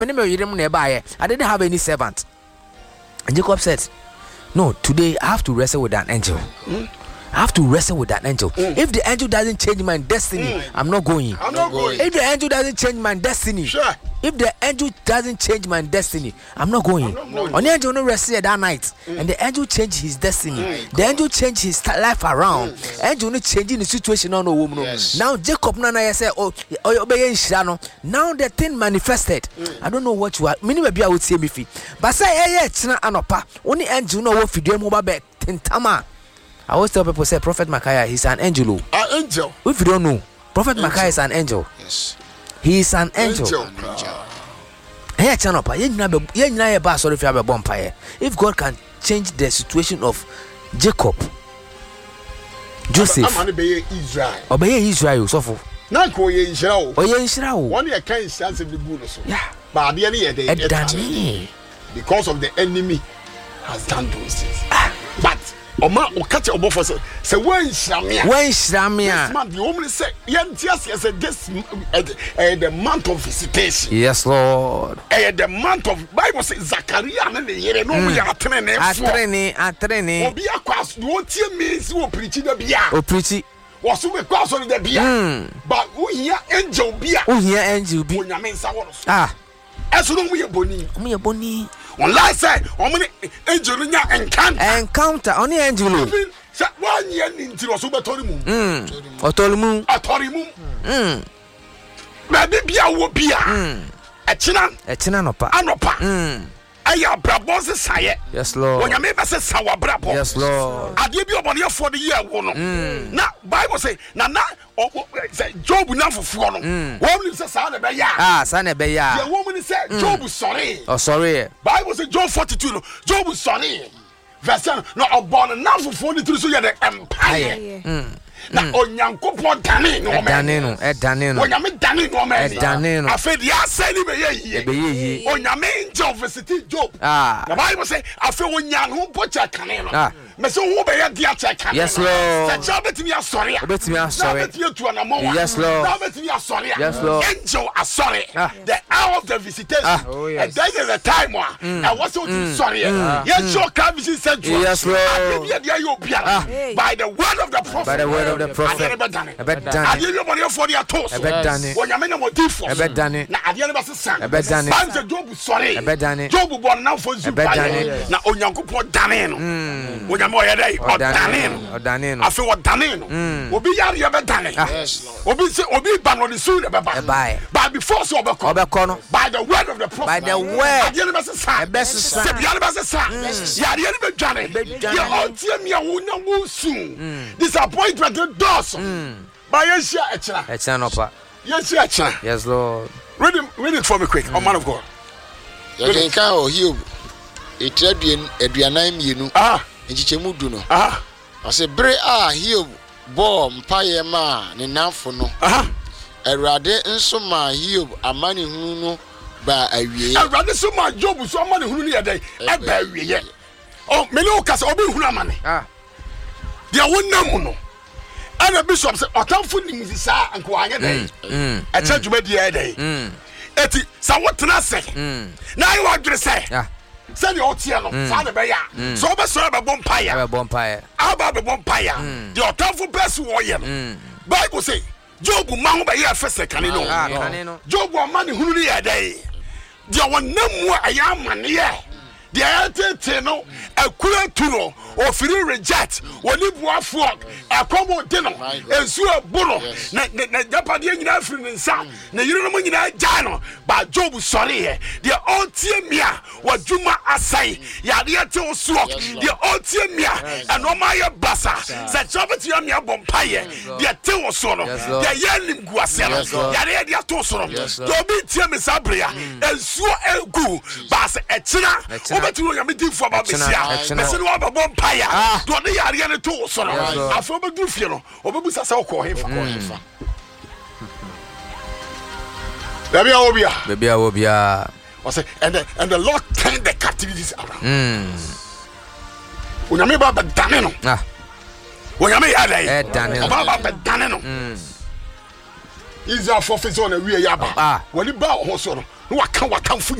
I didn't have any servant. And Jacob said, no, today I have to wrestle with an angel. I have to wrestle with that angel. If the angel doesn't change my destiny, I'm not going. If the angel doesn't change my destiny, if the angel doesn't change my destiny, I'm not going. On the angel no wrestle that night, and the angel changed his destiny. The angel changed his life around. Angel no changing the situation on the woman. Now Jacob nana say, now the thing manifested. I don't know what you are. Many maybe I would say me fi. But say china anopa. Only angel no what video mobile back tentama. I always tell people, say Prophet Micaiah, he's an angel. An angel. If you don't know, Prophet Micaiah is an angel. Yes. He is an angel. If God can change the situation of Jacob, Joseph, obey Israel, so for because of the enemy has done those things. But Oma o catch obo for say when Shamia man the woman say yes this the month of visitation. Yes, Lord. The month of Bible says Zachariah and the yere no we are training obi akwas no tie means wo preach the bia o preach was we cross on the bia but we hear angel bia onyame nsa wo eso no we boni on last side, on angel encounter on the angel. One year into us over Torimu. Maybe be a wobia. A china anopa. Aya brabos saye. Yes, Lord. When you make us sour brabo. Yes, Lord. I give you money for the year one. Now Bible say na Job na for no. Woman say sa na be ya. Sa na be ya. The woman say Job sorry. Oh sorry. Bible say Job 42 no. Job sorry. Verse no obon na for the so ya the empire. Na onyankopon dane no me onyame dane no me afedi asani be ye onyame angel visit Job na Bible say afi onyan ho pocha kane no me so ho be ye dia cha kane. Yes, Lord. Sa cha betimi asori yes, Lord. Na betimi asori yes, Lord. Angel asori the hour of the visitation and that is the time and what's so sorry yes your can visit central. Yes, Lord. By the word of the prophet. By the word of the prophet. I did your money for your toast. When you mean what different. I bet done it. Now, I didn't say, Job sorry. Job born now for you. Now, on your good Danino. When you're more day or Danino. I feel what Danino will be your Danny. Obi ban on the soon about but before so by the word of the prophet. By the word. I didn't say, best son. Yeah, the enemy Johnny. You're on me. I will soon. Disappointment does. But yes, yes, Lord. Read it for me quick, oh man of God. You can call you. It's Adrianime, you know. And Chichemuduno. I say, Bre Hugh, bomb, Pie man, enough for no. A rather and so my Hugh, a money who know by a year. I rather so my job with some money who near day. I bury yet. Oh, Melokas, Obi Hunamani. There won't no. And the bishop said, I can't find him and quiet day. I tell you, the day. Eti, so what can I say? Now you want to say, send your Tiano, Father Baya. So, I serve a bonfire. How about the bonfire? The autumn person warrior. Bible say, Job will mount by your first canino. Job will money who near a day. There were no more I am man here. The Teno, a queer tunnel, or free reject, or live one flock, a combo dinner, and sue a burro, Napadian African and Sam, the Union Jano, but Job sorry, the old Tiamia, what Juma Asai, Yadiato Swak, the old Tiamia, and Omaya Bassa, said Jobatiamia Bompire, the Teo Sono, the Yalim Guasella, Yadia Tosono, Jobi Tiamisabria, and Sue El Gu, Bass Etina. But you are meeting for Babisia. I said, what about Paya? Don't they are going to so I former do feel or Babusa call him for Baby, I will be and the Lord turned the captivities around. When I made about Danino, when I made about Danino, is our forfeit on a real yaba. When you bow, also. no waka watamfo